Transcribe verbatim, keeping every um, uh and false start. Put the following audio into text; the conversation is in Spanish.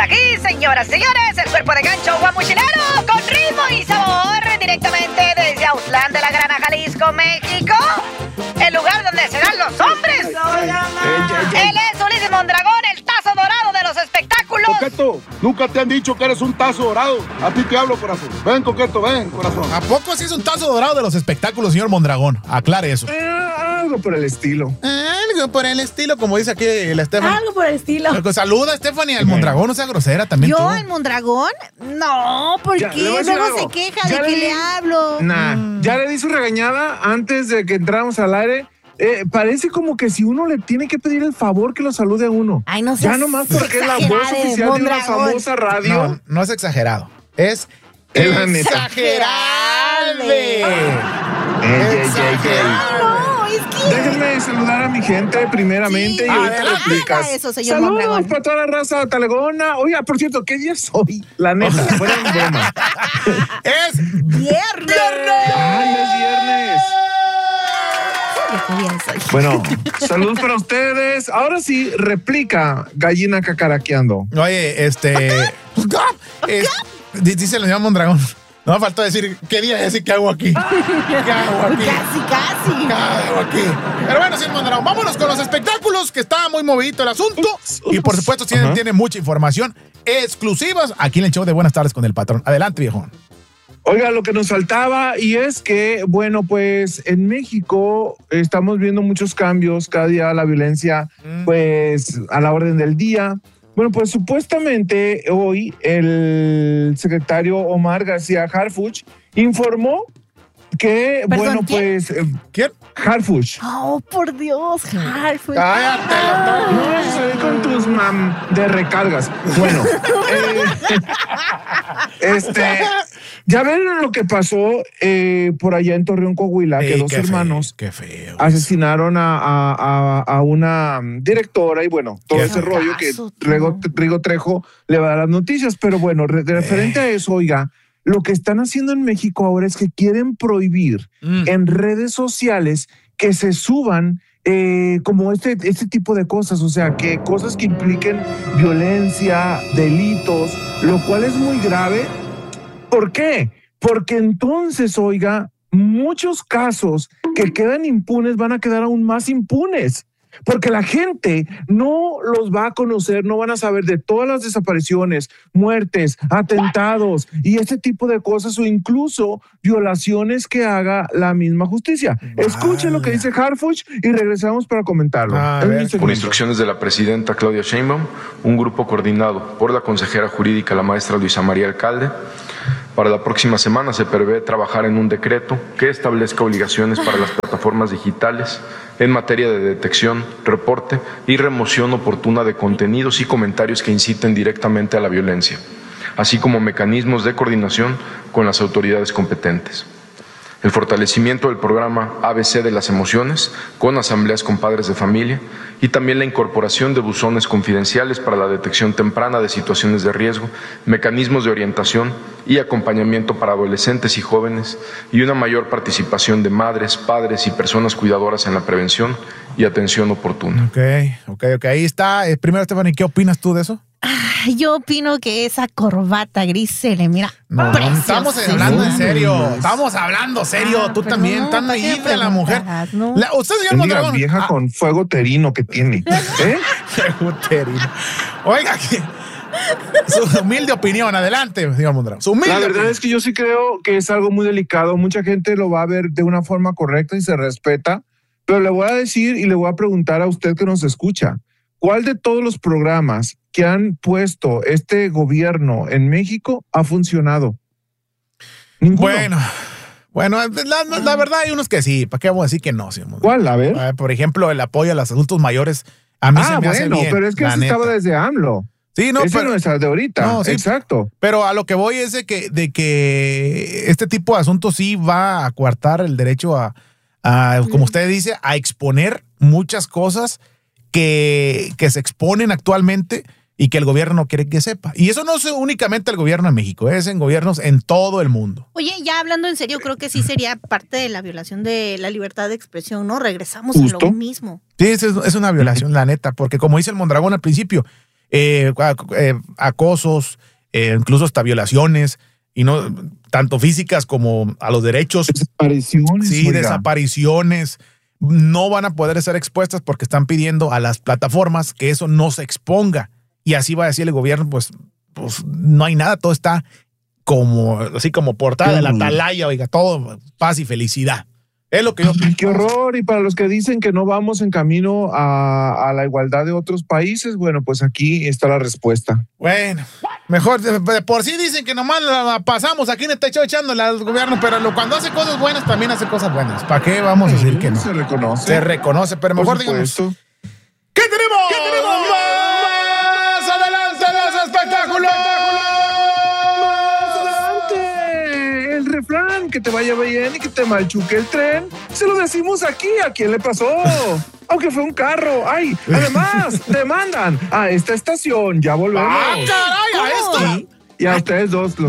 aquí, señoras y señores, el cuerpo de gancho guamuchinero con ritmo y sabor, directamente desde Autlán de la Grana, Jalisco, México, el lugar donde se dan los hombres. Él es Ulises Mondragón, el tazo dorado de los espectáculos. Coqueto, nunca te han dicho que eres un tazo dorado. A ti te hablo, corazón. Ven, Coqueto, ven, corazón. ¿A poco sí es un tazo dorado de los espectáculos, señor Mondragón? Aclare eso. Eh, algo por el estilo. Algo por el estilo, como dice aquí la Stephanie. Algo por el estilo. Saluda, Stephanie, al Mondragón, no sea grosera también. ¿Yo, tú. al Mondragón? No, ¿por Ya, qué? le voy a decir Luego algo. se queja Ya de que le- le hablo. Nah, Mm. ya le di su regañada antes de que entráramos al aire. Eh, parece como que si uno le tiene que pedir el favor que lo salude a uno. Ay, no Ya seas nomás porque es la voz exagerade, oficial de una Mondragón. famosa radio. No, no es exagerado. Es Es la neta. exagerable. Ey, ey, ey, ey. No, es que... Déjenme saludar a mi gente primeramente Sí, y ahorita adelante. lo explicas. Haga eso, señor Saludos Mondragón. para toda la raza talegona. Oiga, por cierto, ¿qué día es hoy? La neta, fuera de broma. Es ¡Viernes! Ay, es viernes. Qué bien soy. Bueno, saludos para ustedes. Ahora sí, replica gallina cacaraqueando. Oye, este. es- di- dice el señor Mondragón. No me faltó decir qué día es y qué hago aquí. ¿Qué hago aquí? Casi, casi. ¿Qué hago aquí? Pero bueno, señor Mondragón, vámonos con los espectáculos, que está muy movidito el asunto. Y por supuesto, tiene, Ajá. tiene mucha información exclusivas aquí en el show de Buenas Tardes con el Patrón. Adelante, viejón. Oiga, lo que nos faltaba y es que, bueno, pues en México estamos viendo muchos cambios, cada día la violencia, pues a la orden del día. Bueno, pues supuestamente hoy el secretario Omar García Harfuch informó que, ¿Perdón, bueno, quién? pues eh, ¿Quién? Harfuch. Oh, por Dios, Harfuch. Cállate, doctor. No, soy con tus mam de recargas. Bueno, eh, este, ya ven lo que pasó eh, por allá en Torreón, Coahuila, que Ey, dos qué feo, hermanos Qué feo. asesinaron a, a, a, a una directora y bueno, todo Qué ese rollo que caso, tú. Rigo, Rigo Trejo le va a dar las noticias, pero bueno, re- de referente a eso, oiga, lo que están haciendo en México ahora es que quieren prohibir Mm. en redes sociales que se suban eh, como este, este tipo de cosas, o sea, que cosas que impliquen violencia, delitos, lo cual es muy grave. ¿Por qué? Porque entonces, oiga, muchos casos que quedan impunes van a quedar aún más impunes. Porque la gente no los va a conocer, no van a saber de todas las desapariciones, muertes, atentados y este tipo de cosas o incluso violaciones que haga la misma justicia. Escuchen lo que dice Harfuch y regresamos para comentarlo. A Es ver. mi Por segmento. instrucciones de la presidenta Claudia Sheinbaum, un grupo coordinado por la consejera jurídica, la maestra Luisa María Alcalde, para la próxima semana se prevé trabajar en un decreto que establezca obligaciones para las plataformas digitales en materia de detección, reporte y remoción oportuna de contenidos y comentarios que inciten directamente a la violencia, así como mecanismos de coordinación con las autoridades competentes. El fortalecimiento del programa A B C de las emociones con asambleas con padres de familia y también la incorporación de buzones confidenciales para la detección temprana de situaciones de riesgo, mecanismos de orientación y acompañamiento para adolescentes y jóvenes y una mayor participación de madres, padres y personas cuidadoras en la prevención y atención oportuna. Ok, ok, ok. Ahí está. Eh, primero, Stephanie, ¿qué opinas tú de eso? Ay, yo opino que esa corbata gris se le mira No, preciosa. estamos hablando en serio. No. Estamos hablando serio. Ah, Tú pero también, no, tan ¿para qué naíble la mujer. preguntas, no? La- usted, señor Bendiga Mondragón. vieja Ah, con fuego terino que tiene. ¿Eh? uterino. Oiga, que, su humilde opinión. Adelante, señor Mondragón. Su humilde La verdad opinión. es que yo sí creo que es algo muy delicado. Mucha gente lo va a ver de una forma correcta y se respeta. Pero le voy a decir y le voy a preguntar a usted que nos escucha, ¿cuál de todos los programas que han puesto este gobierno en México ha funcionado? Ninguno. Bueno, bueno, la, la verdad hay unos que sí. ¿Para qué vamos a decir que no, señor Mondragón? ¿Cuál? A ver. Eh, Por ejemplo, el apoyo a los adultos mayores. A mí Ah, se me hace bueno, bien. pero es que la eso neta. estaba desde AMLO. Sí, no, Ese pero, no es el de ahorita. No, sí. Exacto. pero a lo que voy es de que, de que este tipo de asuntos sí va a coartar el derecho a, a, como usted dice, a exponer muchas cosas que, que se exponen actualmente y que el gobierno no quiere que sepa. Y eso no es únicamente el gobierno de México, es en gobiernos en todo el mundo. Oye, ya hablando en serio, creo que sí sería parte de la violación de la libertad de expresión, ¿no? Regresamos Justo. a lo mismo. Sí, es, es una violación, la neta, porque como dice el Mondragón al principio, eh, eh, acosos, eh, incluso hasta violaciones, y no tanto físicas como a los derechos. Desapariciones. Sí, oiga. desapariciones. No van a poder ser expuestas porque están pidiendo a las plataformas que eso no se exponga. Y así va a decir el gobierno, pues, pues no hay nada, todo está como, así como portada de la atalaya, oiga, todo paz y felicidad. Es lo que yo Ay, qué horror. Y para los que dicen que no vamos en camino a, a la igualdad de otros países, bueno, pues aquí está la respuesta. Bueno, mejor, de, de por sí dicen que nomás la, la pasamos aquí en este show echándole al gobierno, pero lo, cuando hace cosas buenas también hace cosas buenas. ¿Para qué vamos a decir que no? Se reconoce. Se reconoce, pero mejor Por digamos. supuesto. ¿Qué tenemos? ¿Qué tenemos? Más adelante los espectáculos. Adelante. El refrán, que te vaya bien y que te malchuque el tren, se lo decimos aquí. ¿A quién le pasó? Aunque fue un carro. Ay, además, te mandan a esta estación. Ya volvemos. ¡Ah, caray! A esto. Y a ustedes dos.